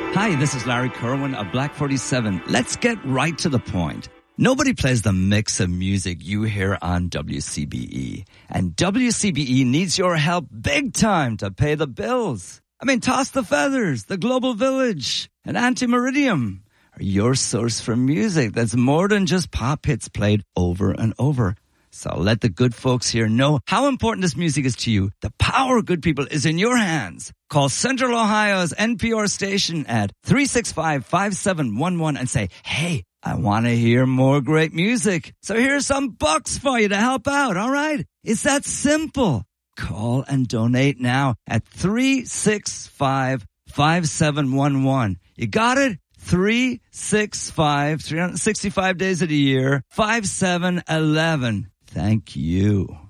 Hi, this is Larry Kerwin of Black 47. Let's get right to the point. Nobody plays the mix of music you hear on WCBE. And WCBE needs your help big time to pay the bills. I mean, Toss the Feathers, The Global Village, and Anti-Meridium are your source for music that's more than just pop hits played over and over. So let the good folks here know how important this music is to you. The power of good people is in your hands. Call Central Ohio's NPR station at 365-5711 and say, hey, I want to hear more great music. So here's some bucks for you to help out, all right? It's that simple. Call and donate now at 365-5711. You got it? 365, 365 days of the year, 5711. Thank you.